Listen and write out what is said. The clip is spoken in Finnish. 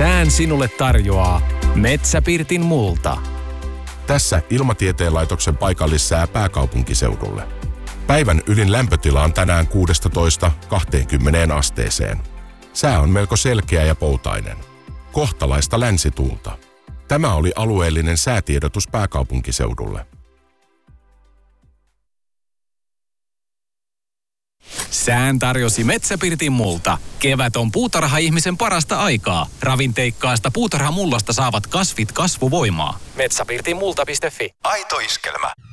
Sään sinulle tarjoaa Metsäpirtin multa. Tässä Ilmatieteen laitoksen paikallissää pääkaupunkiseudulle. Päivän ylin lämpötila on tänään 16-20 asteeseen. Sää on melko selkeä ja poutainen. Kohtalaista länsituulta. Tämä oli alueellinen säätiedotus pääkaupunkiseudulle. Sään tarjosi Metsäpirtin multa. Kevät on puutarha-ihmisen parasta aikaa. Ravinteikkaasta puutarhamullasta saavat kasvit kasvuvoimaa. Metsäpirtinmulta.fi. Aito iskelmä.